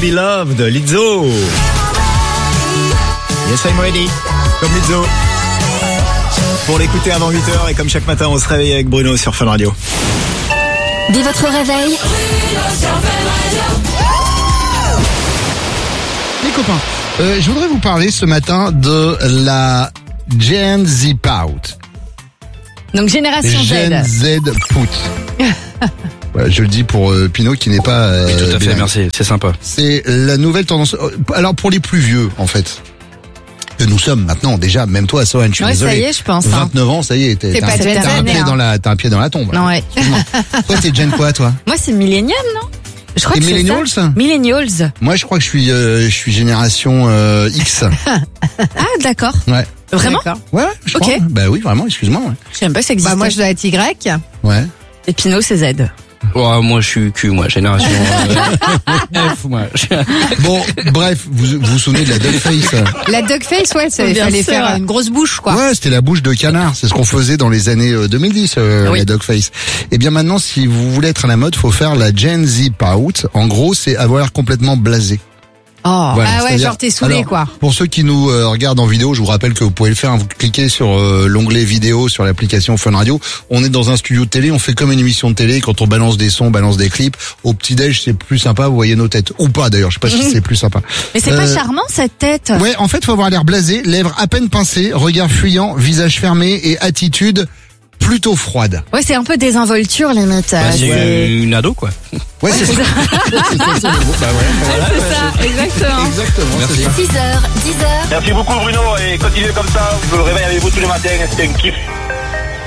Be Loved, Lizzo. Yes, I'm ready. Comme Lizzo. Pour l'écouter avant 8h et comme chaque matin, on se réveille avec Bruno sur Fun Radio. Dès votre réveil, Les copains, je voudrais vous parler ce matin de la Gen Z Pout. Donc génération Gen Z. Z Pout. Voilà, je le dis pour Pinot qui n'est pas... Oui, tout à fait, bilingue. merci, c'est sympa. C'est la nouvelle tendance. Alors pour les plus vieux, en fait. Que nous sommes maintenant déjà, même toi, Sohan, je suis Ouais, désolé. ça y est, je pense. 29 ans, ça y est, T'es pas Gen Z, t'as un pied dans la tombe. Non, ouais. Toi, t'es Gen quoi, toi? Moi, c'est millénium, non? Je crois T'es que c'est millennials? ça. Millennials. Moi, je crois que je suis génération X. Ah, d'accord. Ouais. Vraiment? Ouais, je crois. Ok. Bah oui, vraiment, excuse-moi. Ouais. Je sais même pas si ça existe. Bah moi je dois être Y. Ouais. Et Pinot, c'est Z. Oh, moi, je suis Q, moi, génération F, moi. Bon, bref, vous vous souvenez de la duckface? La duckface, ouais, il Bien fallait sûr. faire une grosse bouche, quoi. Ouais, c'était la bouche de canard. C'est ce qu'on faisait dans les années 2010, Oui. la duckface. Et bien maintenant, si vous voulez être à la mode, faut faire la Gen Z Pout. En gros, c'est avoir l'air complètement blasé. Oh. Voilà, Ah ouais, c'est-à-dire- genre t'es saoulé, Alors, quoi. Pour ceux qui nous regardent en vidéo, je vous rappelle que vous pouvez le faire. Vous cliquez sur l'onglet vidéo sur l'application Fun Radio. On est dans un studio de télé, on fait comme une émission de télé. Quand on balance des sons, on balance des clips. Au petit-déj, c'est plus sympa, vous voyez nos têtes. Ou pas d'ailleurs, je sais pas si c'est plus sympa. Mais c'est pas Euh, charmant, cette tête. Ouais, en fait, faut avoir l'air blasé, lèvres à peine pincées, regard fuyant, visage fermé et attitude plutôt froide. Ouais, c'est un peu désinvolture, limite. Bah, c'est c'est une ado, quoi. Ouais, c'est ça. C'est ça, le mot. Bah ouais, c'est ça, exactement. exactement. Merci. c'est ça. 6h, 10h, Merci beaucoup Bruno et continuez comme ça, je me réveille avec vous tous les matins, c'était un kiff.